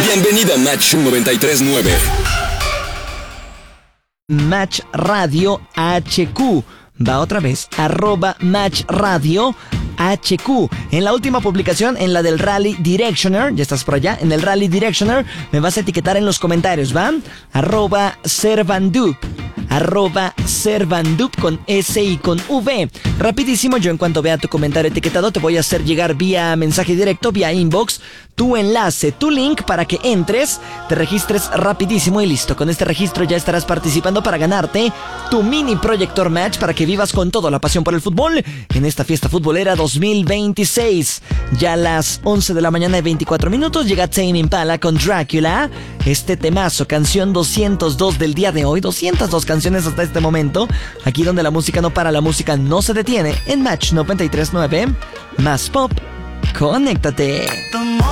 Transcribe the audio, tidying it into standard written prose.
Bienvenida a Match 93.9. Match Radio HQ. Va otra vez, @Match Radio HQ. En la última publicación, en la del Rally Directioner, ya estás por allá, en el Rally Directioner, me vas a etiquetar en los comentarios, ¿va? @Servandup. @Servandup con S y con V. Rapidísimo, yo en cuanto vea tu comentario etiquetado te voy a hacer llegar vía mensaje directo, vía inbox, tu enlace, tu link para que entres, te registres rapidísimo y listo. Con este registro ya estarás participando para ganarte tu mini proyector Match para que vivas con toda la pasión por el fútbol en esta fiesta futbolera 2026. Ya a las 11 de la mañana y 24 minutos llega Tame Impala con Drácula. Este temazo, canción 202 del día de hoy, 202 canciones hasta este momento. Aquí donde la música no para, la música no se detiene. En Match 93.9, más pop, conéctate.